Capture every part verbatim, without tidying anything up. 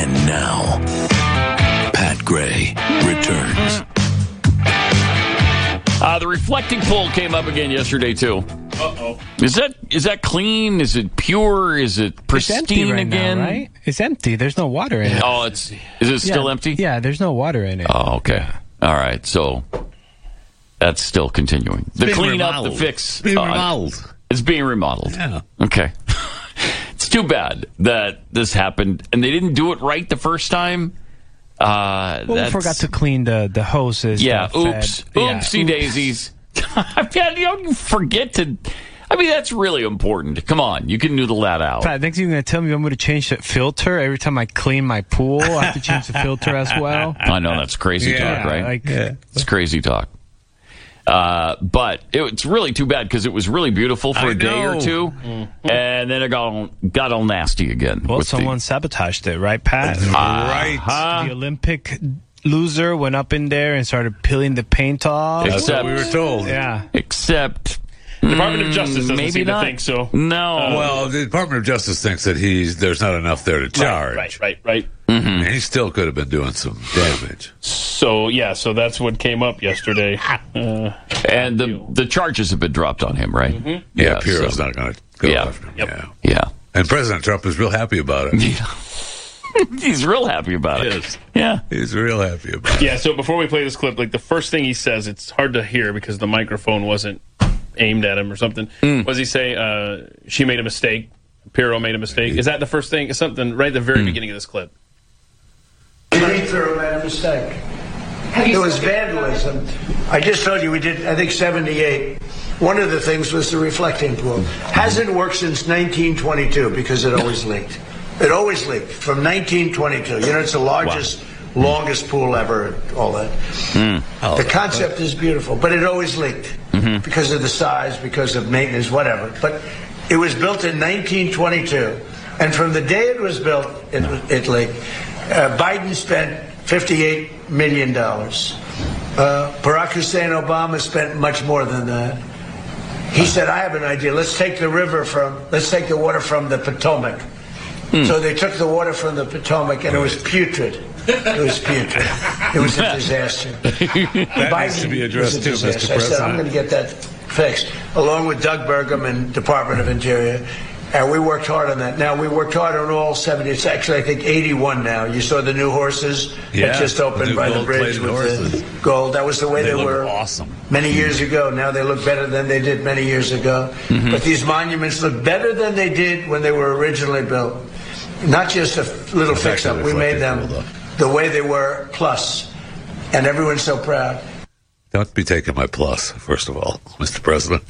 And now, Pat Gray returns. Uh, the reflecting pool came up again yesterday, too. Uh-oh. Is that is that clean? Is it pure? Is it pristine it's empty right again? Now, right? It's empty. There's no water in it. Oh, it's is it still yeah, empty? Yeah, there's no water in it. Oh, okay. All right. So that's still continuing. It's the being cleanup, remodeled. the fix. It's being uh, remodeled. It's being remodeled. Yeah. Okay. It's too bad that this happened, and they didn't do it right the first time. Uh, well, we forgot to clean the, the hoses. Yeah, the oops. fed. Oopsie yeah, daisies. I mean, you don't forget to... I mean, that's really important. Come on, you can noodle that out. Pat, next you're going to tell me I'm going to change the filter every time I clean my pool. I have to change the filter as well. I know, that's crazy Yeah, talk, right? Like, Yeah. It's crazy talk. Uh, but it, it's really too bad because it was really beautiful for I a day know. or two, Mm-hmm. and then it got all, got all nasty again. Well, with someone the, sabotaged it, right, Pat? Right. uh, The Olympic loser went up in there and started peeling the paint off. That's Except- what we were told. Yeah. except The Department of Justice doesn't maybe seem not. to think so. No. Well, the Department of Justice thinks that he's there's not enough there to charge. Right, right, right. And he still could have been doing some damage. So, yeah, so that's what came up yesterday. Uh, and the the charges have been dropped on him, right? Mm-hmm. Yeah, Piro's so- not going to go Yeah. after him. Yep. Yeah. Yeah. And President Trump is real happy about it. He's real happy about it. Yes. Yeah. He's real happy about it. yeah, so before we play this clip, like the first thing he says, it's hard to hear because the microphone wasn't aimed at him or something. Mm. What does he say? Uh, she made a mistake. Piro made a mistake. Is that the first thing? Something right at the very Mm. beginning of this clip. Through made a mistake. It was vandalism. I just told you we did, I think, seventy-eight. One of the things was the reflecting pool. Hasn't worked since nineteen twenty-two because it always leaked. It always leaked from nineteen twenty-two. You know, it's the largest, longest pool ever, all that. The concept is beautiful, but it always leaked because of the size, because of maintenance, whatever. But it was built in nineteen twenty-two, and from the day it was built, it, it leaked. Uh, Biden spent fifty-eight million dollars. Uh, Barack Hussein Obama spent much more than that. He said, I have an idea. Let's take the river from, let's take the water from the Potomac. So they took the water from the Potomac, and it was putrid. It was putrid. It was a disaster. That needs to be addressed too, Mister I said, I'm President. going to get that fixed, along with Doug Burgum and Department of Interior. And we worked hard on that. Now, we worked hard on all seventy. It's actually, I think, eighty-one now. You saw the new horses Yeah, that just the opened new by the bridge gold-plated with horses. the gold. That was the way They they, look were awesome. many years ago. Now they look better than they did many years ago. But these monuments look better than they did when they were originally built. Not just a little Back fix to up. the We made reflecting them pool, the way they were, plus. And everyone's so proud. Don't be taking my plus, first of all, Mister President.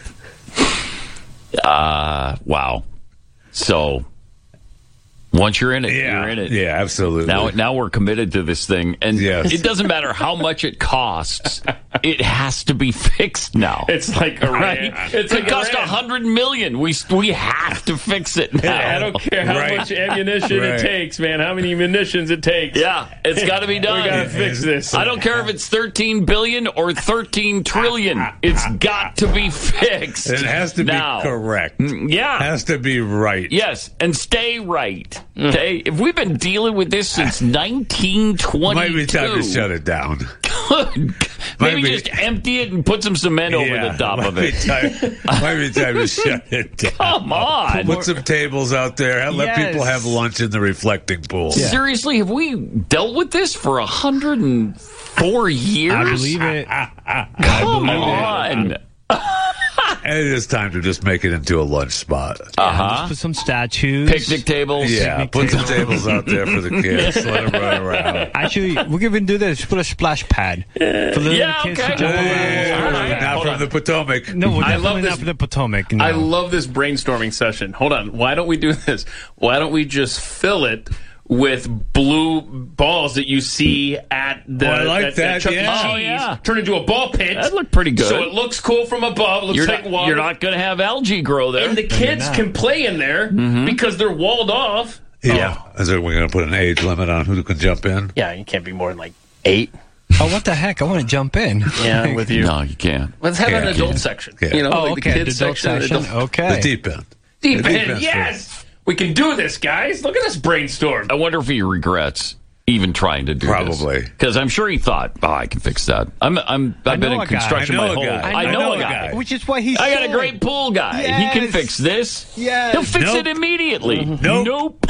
Uh, wow. So once you're in it, Yeah. you're in it. Yeah, absolutely. Now, now we're committed to this thing, and Yes. it doesn't matter how much it costs; it has to be fixed now. It's like a right? It's it like cost a Iran. hundred million. We we have to fix it now. I don't care how Right. much ammunition Right. it takes, man. How many munitions it takes. Yeah, it's got to be done. We got to fix this. I don't care if it's thirteen billion or thirteen trillion. It's got to be fixed. And it has to be now. correct. Yeah. It has to be right. Yes, and stay right. Okay, if we've been dealing with this since nineteen twenty-two, Might be time to shut it down. Good. Maybe Might be- just empty it and put some cement over Yeah, the top might of be it. time- might be time to shut it down. Come on. Put some tables out there. Let Yes. people have lunch in the reflecting pool. Seriously, have we dealt with this for a hundred and four years? I believe it. Come on. And it is time to just make it into a lunch spot. Uh-huh. Just put some statues. Picnic tables. Yeah, picnic put some table. tables out there for the kids. Let them run around. Actually, we can even do this. Put a splash pad for little Yeah, kids okay. to jump Hey, around. All right. not Hold from on. the Potomac. No, we're I love definitely this- not for the Potomac. No. I love this brainstorming session. Hold on. Why don't we do this? Why don't we just fill it with blue balls that you see at the Oh, I like at, that, at Chuck E. yeah. Cheese? Oh, yeah. Turn into a ball pit. That looked pretty good. So it looks cool from above. It looks You're like not, water. you're not going to have algae grow there. and the kids not. can play in there Mm-hmm. because they're walled off. Yeah. Is there, we're going to put an age limit on who can jump in? Yeah, you can't be more than like eight. Oh, what the heck? I want to jump in. Yeah, with you. No, you can't. Let's have Yeah, an adult yeah. section. Yeah. You know, Oh, like okay. the kids the adult section. section. adult- Okay. The deep end. Deep The deep end. end's Yes. We can do this, guys. Look at us brainstorm. I wonder if he regrets even trying to do Probably. this. Because I'm sure he thought, oh, I can fix that. I'm, I'm, I've been know in a guy. construction I know my a whole guy. life. I I know know a a guy. guy. Which is why he's. I got a great pool guy. Yes. He can fix this. Yes. He'll fix Nope. it immediately. Nope. Nope.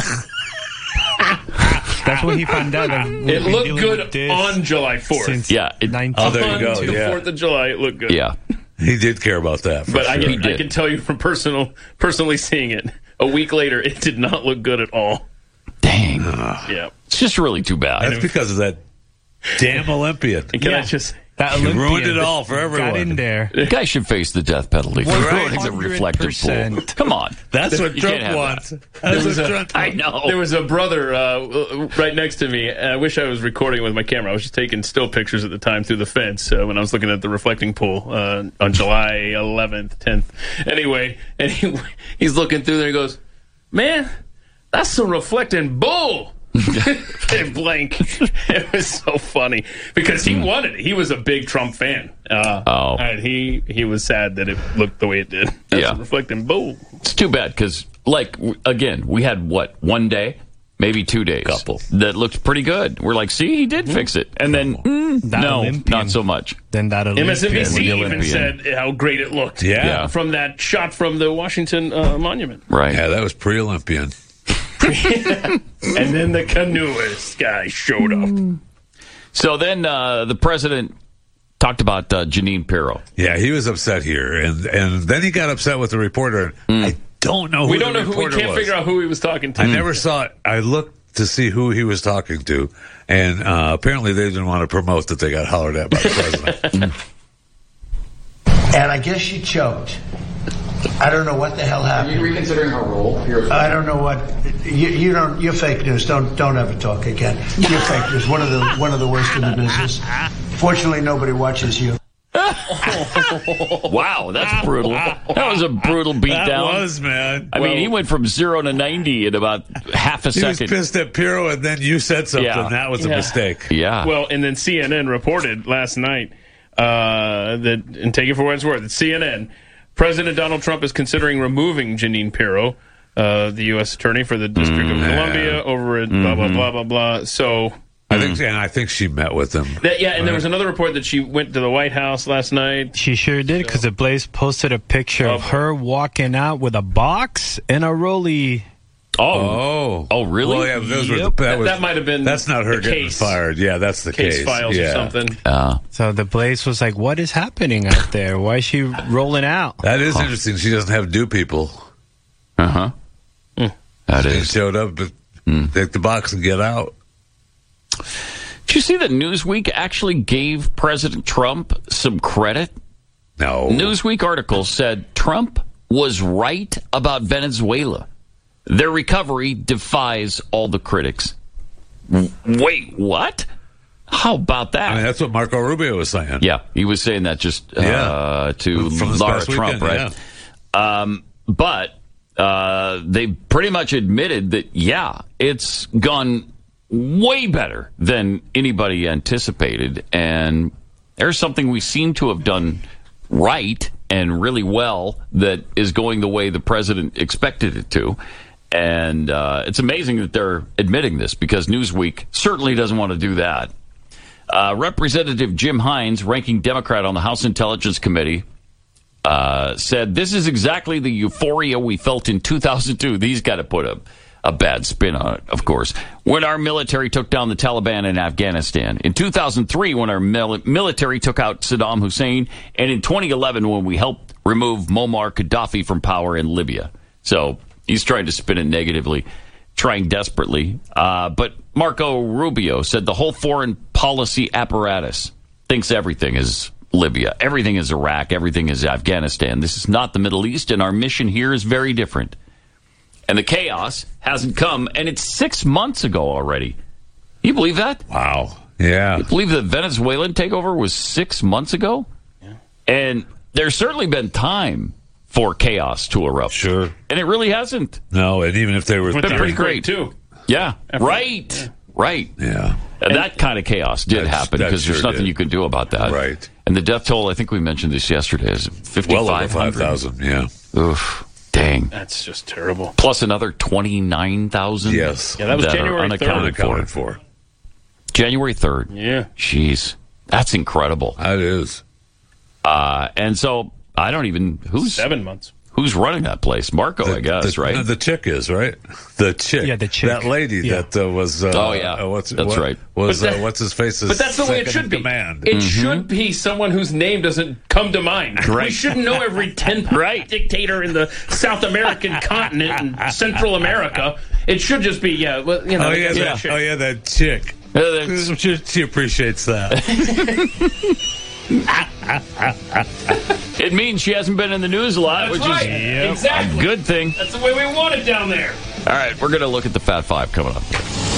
That's when he found out that we've It been looked dealing good with this on July fourth. since Yeah, it- nineteen Oh, there you on go, to the yeah. fourth of July, it looked good. Yeah. He did care about that. For But I, sure. can, He did. I can tell you from personal, personally seeing it, a week later, it did not look good at all. Dang. Yeah. It's just really too bad. That's because of that damn Olympian. And can I Yeah. just... That He ruined Olympian it all for got everyone. in there. The guy should face the death penalty for Right. ruining the reflective pool. one hundred percent. Come on. That's what You can't Trump have wants. that. That's was what a- Trump I know. There was a brother uh, right next to me. And I wish I was recording with my camera. I was just taking still pictures at the time through the fence uh, when I was looking at the reflecting pool uh, on July eleventh, tenth. Anyway, and he, he's looking through there and he goes, man, that's some reflecting bull. And blank. It was so funny because he wanted it. He was a big Trump fan. Uh, Oh. and he he was sad that it looked the way it did. That's Yeah. a reflecting bull. It's too bad because, like, w- again, we had what, one day, maybe two days, Couple. that looked pretty good. We're like, see, he did fix it, and then mm, That no, Olympian. not so much. Then that M S N B C Olympian. even Olympian. said how great it looked. Yeah. Yeah. From that shot from the Washington uh, Monument. Right. Yeah, that was pre-Olympian. And then the canoeist guy showed up. So then uh, the president talked about uh, Jeanine Pirro. Yeah, he was upset here, and and then he got upset with the reporter. I don't know who We don't the know who, we reporter can't was. figure out who he was talking to. I never saw it. I looked to see who he was talking to, and uh, apparently they didn't want to promote that they got hollered at by the president. And I guess she choked. I don't know what the hell Are happened. you reconsidering her role here? I don't know what you, you don't. You're fake news. Don't don't ever talk again. You're fake news. One of the one of the worst in the business. Fortunately, nobody watches you. Wow, that's brutal. That was a brutal that beatdown. was, man. I mean, he went from zero to ninety in about half a He was second. pissed at Pirro, and then you said something. Yeah. That was a Yeah. mistake. Yeah. Well, and then C N N reported last night uh, that, and take it for what it's worth, that C N N, President Donald Trump is considering removing Jeanine Pirro, uh, the U S attorney for the District of Columbia, over at blah, blah, blah, blah, blah. So... I think, and I think she met with him. That, yeah, and there was another report that she went to the White House last night. She sure did, because the Blaze posted a picture of her walking out with a box and a rollie. oh. Oh, Oh, really? Well, yeah, those were Yep. the, that, That- was, that might have been That's not her the getting case. fired. Yeah, that's the case. Case files yeah. or something. Uh, So the Blaze was like, what is happening out there? Why is she rolling out? That is interesting. She doesn't have do people. uh-huh. That They is. showed up, but take the box and get out. Did you see that Newsweek actually gave President Trump some credit? No. Newsweek article said Trump was right about Venezuela. Their recovery defies all the critics. W- Wait, what? How about that? I mean, that's what Marco Rubio was saying. yeah, he was saying that just uh, Yeah. to From this Laura past Trump, weekend, right? Um, but uh, they pretty much admitted that, yeah, it's gone way better than anybody anticipated. And there's something we seem to have done right and really well that is going the way the president expected it to. And uh, it's amazing that they're admitting this, because Newsweek certainly doesn't want to do that. Uh, Representative Jim Hines, ranking Democrat on the House Intelligence Committee, uh, said, this is exactly the euphoria we felt in two thousand two. He's got to put a, a bad spin on it, of course. When our military took down the Taliban in Afghanistan. In two thousand three, when our mil- military took out Saddam Hussein. And in twenty eleven, when we helped remove Muammar Gaddafi from power in Libya. So he's trying to spin it negatively, trying desperately. Uh, but Marco Rubio said the whole foreign policy apparatus thinks everything is Libya, everything is Iraq, everything is Afghanistan. This is not the Middle East, and our mission here is very different. And the chaos hasn't come, and it's six months ago already. You believe that? Wow. Yeah. You believe the Venezuelan takeover was six months ago? Yeah. And there's certainly been time for chaos to erupt. Sure. And it really hasn't. No, and even if they were... With been the pretty earthquake, great. too. Yeah, After- right, yeah. right. Yeah. And that kind of chaos did That's- happen, that because there's sure nothing did. you can do about that. Right. And the death toll, I think we mentioned this yesterday, is Well over fifty-five hundred. five thousand, yeah. Oof. Dang. That's just terrible. Plus another twenty-nine thousand. Yes. Yeah, that was that are January unaccounted third. Accounted for. January third. Yeah. Jeez. That's incredible. That is. Uh, and so I don't even who's Seven months. who's running that place. Marco, The, I guess, the, right? no, the chick is, right? The chick. Yeah, the chick. That lady Yeah. that uh, was. Uh, Oh, yeah. uh, what's, That's what, right. Was But that- uh, what's his face? But that's the way it second should in be. Command. It should be someone whose name doesn't come to mind. Right. We shouldn't know every tenth Right. dictator in the South American continent and Central America. It should just be, yeah, well, you know. Oh yeah, that that, chick. oh yeah, that chick. Uh, that's- She, she appreciates that. It means she hasn't been in the news a lot, That's which right. is Exactly. a good thing. That's the way we want it down there. All right, we're going to look at the Fat Five coming up.